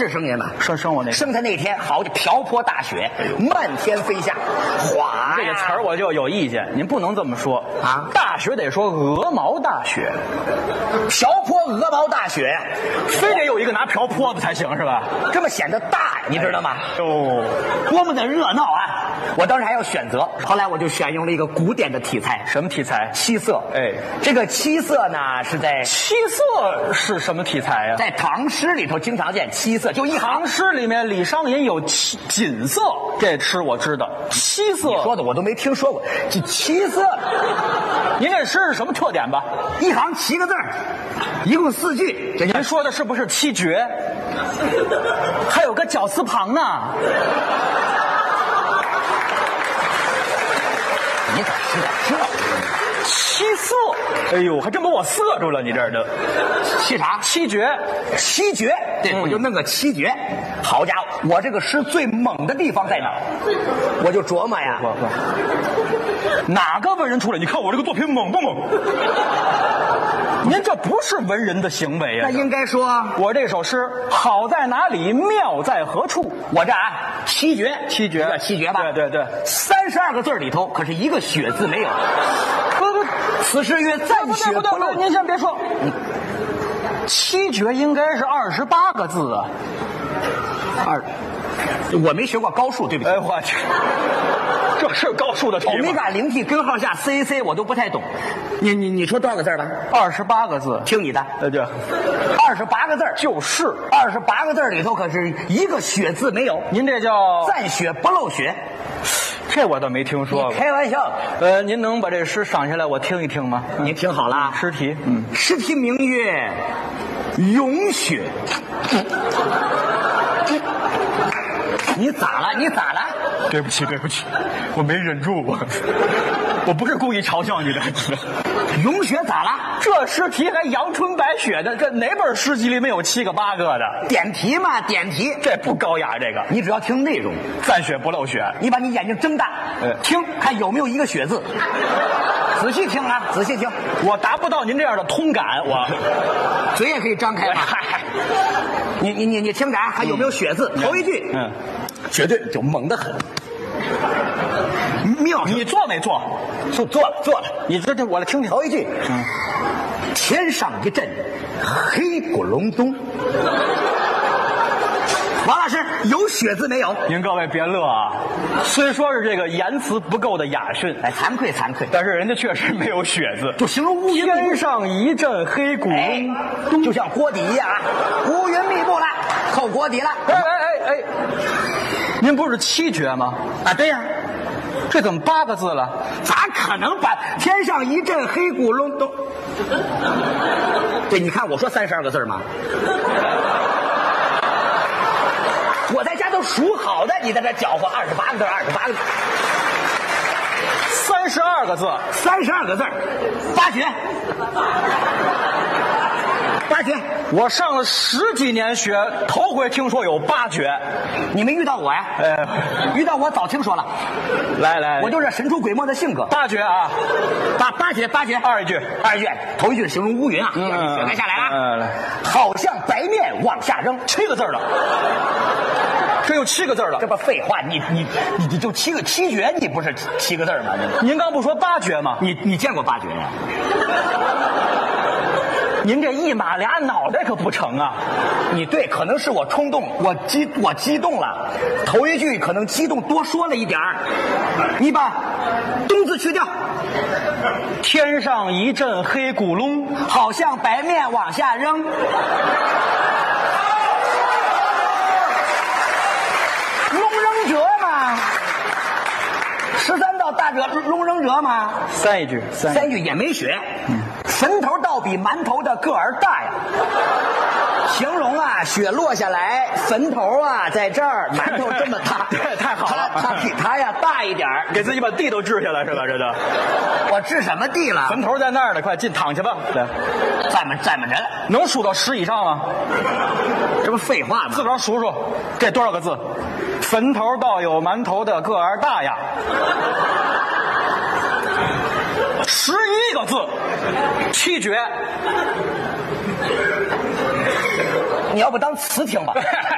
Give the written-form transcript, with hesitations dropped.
是生您吗？ 生我那生他那天，好，就瓢泼大雪，漫天飞下，哗！ 这个词儿我就有意见，您不能这么说啊大雪得说鹅毛大雪， 瓢泼鹅毛大雪呀， 非得有一个拿瓢泼的才行是吧？ 这么显得大呀，你知道吗？ 哦， 多么的热闹啊！我当时还要选择，后来我就选用了一个古典的题材， 什么题材？ 七色。 哎， 这个七色呢是在七色是什么题材呀？ 在唐诗里头经常见七色，就一行。 唐诗里面李商隐有锦瑟，这诗我知道。七色说的我都没听说过，这七色， 您这诗是什么特点吧？ 一行7个字儿，一共4句。这您说的是不是七绝？还有个绞丝旁呢。 你咋知道这？ 七色，哎呦，还真把我色住了，你这儿的七啥？ 七绝， 七绝，对，我就弄个七绝。好家伙，我这个诗最猛的地方在哪儿？我就琢磨呀， 哪个文人出来？你看我这个作品猛不猛？您这不是文人的行为呀！ 那应该说， 我这首诗好在哪里，妙在何处？ 我这七绝， 七绝， 叫七绝吧？ 对对对 ，32个字里头可是一个雪字没有。 不， 此诗曰暂雪不露。 您先别说，七绝应该是28个字啊。 我没学过高数，对不起。 哎，我去，这是高数的题吗？ 欧米伽0 T 根号下 CAC 我都不太懂。你说多少个字吧 ？28个字， 听你的。 这 28个字就是 28个字里头可是一个雪字没有。 您这叫暂雪不漏雪， 这我倒没听说过。 开玩笑。 您能把这诗赏下来我听一听吗？ 您听好了， 诗题， 诗题名曰《咏雪》。你咋了？你咋了？ 对不起，对不起，我没忍住，我不是故意嘲笑你的。 咏雪咋了？ 这诗题还阳春白雪的，这哪本诗集里面有7个8个的？ 点题嘛，点题， 这不高雅。这个你只要听内容， 暂雪不漏雪。 你把你眼睛睁大，听看有没有一个雪字。仔细听啊，仔细听。 我达不到您这样的通感，我嘴也可以张开嘛。你听着啊，还有没有雪字？头一句，绝对就猛得很。妙， 你做没做？ 做了。 你这我来听听。 头一句，天上一阵黑咕隆咚。王老师有雪字没有？ 您各位别乐啊，虽说是这个言辞不够的雅驯， 哎，惭愧， 但是人家确实没有雪字， 就形容乌云。 天上一阵黑咕隆咚， 就像锅底一样啊，乌云密布了，扣锅底了。 哎，您不是七绝吗？ 啊，对呀。 这怎么8个字了？ 咋可能把天上一阵黑咕隆咚？对，你看我说32个字吗？我在家都数好的，你在这搅和28个字，28个字 ，32个字 ，32个字，8绝。8绝， 我上了10几年学，头回听说有8绝。 你没遇到我呀？遇到我早听说了。 来， 我就是神出鬼没的性格。 8绝啊 ，8绝。 二一句， 头一句形容乌云啊，雪该下来了。 来， 好像白面往下扔 ，7个字了。这有7个字了， 这不废话？你就七绝，你不是7个字吗？ 您刚不说8绝吗？ 你见过8绝呀？ 您这一马俩脑袋可不成啊！ 你对，可能是我冲动，我激动了，头一句可能激动多说了一点儿。你把“咚”字去掉。 天上一阵黑咕隆， 好像白面往下扔。龙扔者嘛，13道大者龙扔者嘛。 三句也没雪。坟头倒比馒头的个儿大呀，形容啊，雪落下来，坟头啊在这儿，馒头这么大， 太好了， 它比它呀大一点， 给自己把地都治下来是吧？这都， 我治什么地了？ 坟头在那儿呢，快进躺去吧。对， 站着了， 能数到10以上吗？ 这不废话吗？ 自个儿数数，这多少个字？坟头倒有馒头的个儿大呀。11个字，7绝。 你要不当词听吧？